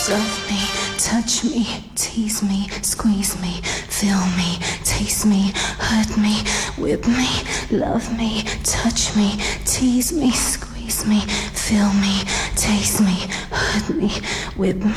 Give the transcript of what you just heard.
Love me, touch me, tease me, squeeze me, feel me, taste me, hurt me, whip me, love me, touch me, tease me, squeeze me, feel me, taste me, hurt me, whip me.